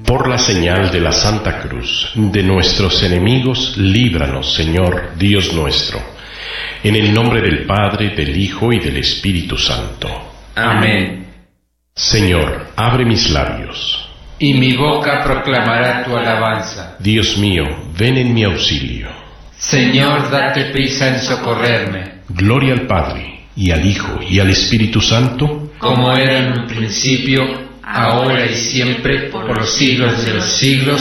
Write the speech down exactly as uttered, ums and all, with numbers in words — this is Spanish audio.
Por la señal de la Santa Cruz, de nuestros enemigos, líbranos, Señor, Dios nuestro. En el nombre del Padre, del Hijo y del Espíritu Santo. Amén. Señor, abre mis labios, y mi boca proclamará tu alabanza. Dios mío, ven en mi auxilio. Señor, date prisa en socorrerme. Gloria al Padre, y al Hijo, y al Espíritu Santo, como era en un principio, ahora y siempre, por los siglos de los siglos.